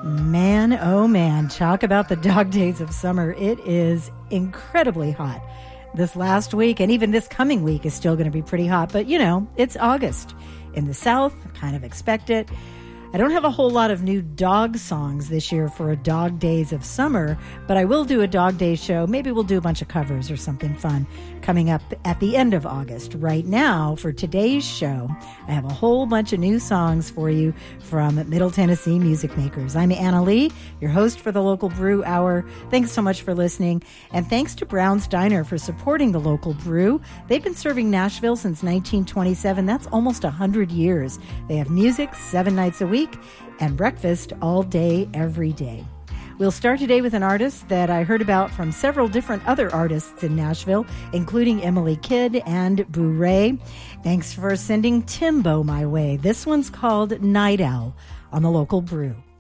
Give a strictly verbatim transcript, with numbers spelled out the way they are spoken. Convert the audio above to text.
Man, oh man, talk about the dog days of summer. It is incredibly hot. This last week and even this coming week is still going to be pretty hot, but you know, it's August. In the South, kind of expect it. I don't have a whole lot of new dog songs this year for a Dog Days of Summer, but I will do a Dog Days show. Maybe we'll do a bunch of covers or something fun coming up at the end of August. Right now, for today's show, I have a whole bunch of new songs for you from Middle Tennessee music makers. I'm Anna Lee, your host for the Local Brew Hour. Thanks so much for listening, and thanks to Brown's Diner for supporting the local brew. They've been serving Nashville since nineteen twenty-seven. That's almost one hundred years. They have music seven nights a week and breakfast all day, every day. We'll start today with an artist that I heard about from several different other artists in Nashville, including Emily Kidd and Boo Ray. Thanks for sending Timbo my way. This one's called Night Owl on the Local Brew.